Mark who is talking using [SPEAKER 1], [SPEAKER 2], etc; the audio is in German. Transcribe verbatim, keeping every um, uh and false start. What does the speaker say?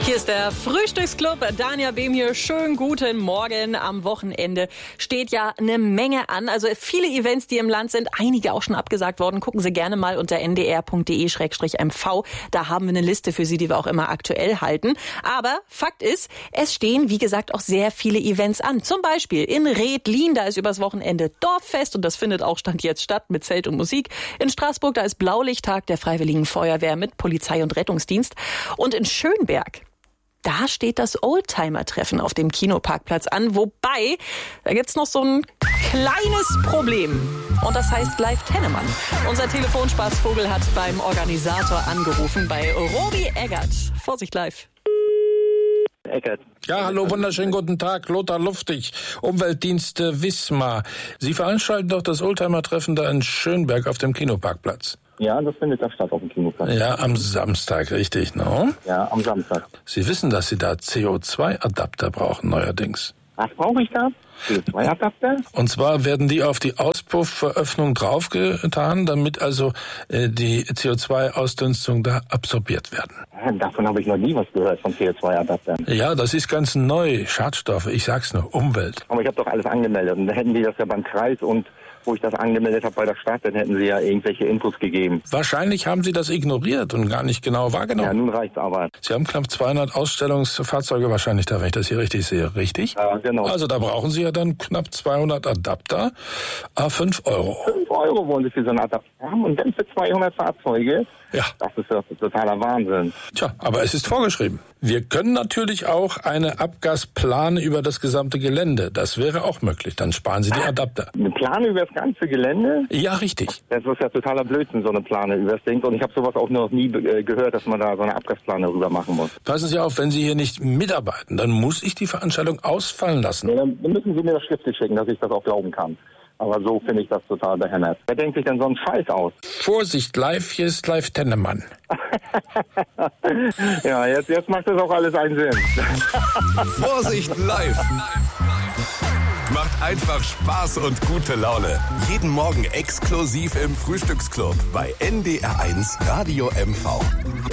[SPEAKER 1] Hier ist der Frühstücksclub. Dania Behm hier. Schönen guten Morgen. Am Wochenende steht ja eine Menge an. Also viele Events, die im Land sind. Einige auch schon abgesagt worden. Gucken Sie gerne mal unter n d r punkt d e slash m v. Da haben wir eine Liste für Sie, die wir auch immer aktuell halten. Aber Fakt ist, es stehen, wie gesagt, auch sehr viele Events an. Zum Beispiel in Redlin, da ist übers Wochenende Dorffest und das findet auch Stand jetzt statt mit Zelt und Musik. In Straßburg, da ist Blaulichttag der Freiwilligen Feuerwehr mit Polizei und Rettungsdienst. Und in Schönberg, da steht das Oldtimer-Treffen auf dem Kinoparkplatz an. Wobei, da gibt's noch so ein kleines Problem. Und das heißt Live Tennemann. Unser Telefonspaßvogel hat beim Organisator angerufen bei Robi Eggert. Vorsicht live.
[SPEAKER 2] Eckert.
[SPEAKER 3] Ja, hallo, wunderschönen guten Tag. Lothar Luftig, Umweltdienste Wismar. Sie veranstalten doch das Oldtimer-Treffen da in Schönberg auf dem Kinoparkplatz.
[SPEAKER 2] Ja, das findet da statt auf dem Kinoplatz.
[SPEAKER 3] Ja, am Samstag, richtig, no?
[SPEAKER 2] Ja, am Samstag.
[SPEAKER 3] Sie wissen, dass Sie da C O zwei Adapter brauchen, neuerdings.
[SPEAKER 2] Was brauche ich da? C O zwei Adapter?
[SPEAKER 3] Und zwar werden die auf die Auspuffveröffnung draufgetan, damit also äh, die C O zwei Ausdünstung da absorbiert werden.
[SPEAKER 2] Ja, davon habe ich noch nie was gehört, von C O zwei Adaptern.
[SPEAKER 3] Ja, das ist ganz neu. Schadstoffe, ich sag's nur, Umwelt.
[SPEAKER 2] Aber ich habe doch alles angemeldet. Und dann hätten die das ja beim Kreis und wo ich das angemeldet habe bei der Stadt, dann hätten sie ja irgendwelche Infos gegeben.
[SPEAKER 3] Wahrscheinlich haben Sie das ignoriert und gar nicht genau wahrgenommen.
[SPEAKER 2] Ja, nun reicht's aber.
[SPEAKER 3] Sie haben knapp zweihundert Ausstellungsfahrzeuge wahrscheinlich da, wenn ich das hier richtig sehe, richtig?
[SPEAKER 2] Ja, genau.
[SPEAKER 3] Also da brauchen Sie ja dann knapp zweihundert Adapter, à fünf Euro.
[SPEAKER 2] fünf Euro wollen sie für so einen Adapter haben und dann für zweihundert Fahrzeuge?
[SPEAKER 3] Ja.
[SPEAKER 2] Das ist ja totaler Wahnsinn.
[SPEAKER 3] Tja, aber es ist vorgeschrieben. Wir können natürlich auch eine Abgasplane über das gesamte Gelände. Das wäre auch möglich. Dann sparen Sie die Adapter.
[SPEAKER 2] Eine Plane über das ganze Gelände?
[SPEAKER 3] Ja, richtig.
[SPEAKER 2] Das ist ja totaler Blödsinn, so eine Plane über das Ding. Und ich habe sowas auch noch nie äh, gehört, dass man da so eine Abgasplane rüber machen muss.
[SPEAKER 3] Passen Sie auf, wenn Sie hier nicht mitarbeiten, dann muss ich die Veranstaltung ausfallen lassen.
[SPEAKER 2] Ja, dann müssen Sie mir das schriftlich schicken, dass ich das auch glauben kann. Aber so finde ich das total behämmert. Wer denkt sich denn so einen Scheiß aus?
[SPEAKER 3] Vorsicht, live, hier ist Live Tennemann.
[SPEAKER 2] Ja, jetzt, jetzt macht das auch alles einen Sinn.
[SPEAKER 4] Vorsicht live. Macht einfach Spaß und gute Laune. Jeden Morgen exklusiv im Frühstücksclub bei N D R eins Radio M V.